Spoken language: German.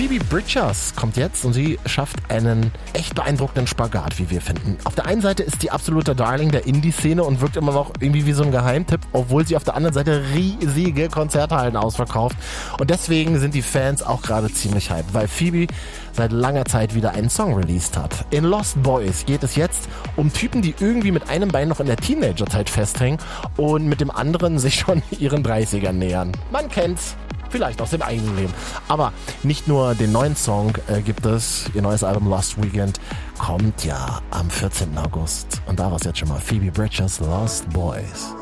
Phoebe Bridgers kommt jetzt und sie schafft einen echt beeindruckenden Spagat, wie wir finden. Auf der einen Seite ist die absolute Darling der Indie-Szene und wirkt immer noch irgendwie wie so ein Geheimtipp, obwohl sie auf der anderen Seite riesige Konzerthallen ausverkauft. Und deswegen sind die Fans auch gerade ziemlich hyped, weil Phoebe seit langer Zeit wieder einen Song released hat. In Lost Boys geht es jetzt um Typen, die irgendwie mit einem Bein noch in der Teenagerzeit festhängen und mit dem anderen sich schon ihren 30ern nähern. Man kennt's. Vielleicht aus dem eigenen Leben. Aber nicht nur den neuen Song gibt es. Ihr neues Album Lost Weekend kommt ja am 14. August. Und da war es jetzt schon mal Phoebe Bridgers Lost Boys.